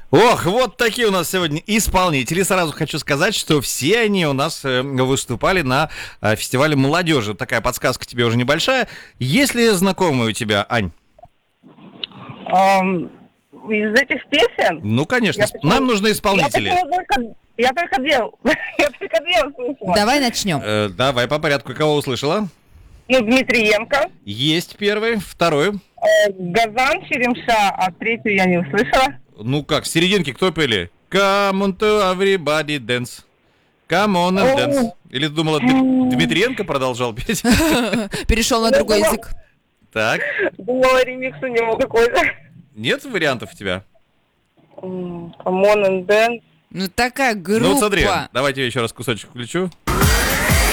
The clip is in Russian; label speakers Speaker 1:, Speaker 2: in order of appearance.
Speaker 1: Ох, вот такие у нас сегодня исполнители. Сразу хочу сказать, что все они у нас выступали на фестивале молодежи. Такая подсказка тебе уже небольшая. Есть ли знакомые у тебя, Ань?
Speaker 2: Из этих песен?
Speaker 1: Ну, конечно. Нам нужны исполнители.
Speaker 2: Я только две услышала.
Speaker 3: Давай начнем.
Speaker 1: Давай по порядку. Кого услышала?
Speaker 2: Ну, Дмитриенко,
Speaker 1: Есть первый, второй.
Speaker 2: Газан, Черемша, а третью я не услышала.
Speaker 1: Ну как, в серединке кто пели? Come on to everybody dance. Come on and dance. Или ты думала, Дмитриенко продолжал петь?
Speaker 3: Перешел на другой язык.
Speaker 1: Так.
Speaker 2: Думала, ремикс у него какой-то.
Speaker 1: Нет вариантов у тебя?
Speaker 2: Come on and dance.
Speaker 3: Ну такая группа.
Speaker 1: Ну вот смотри, давайте я еще раз кусочек включу.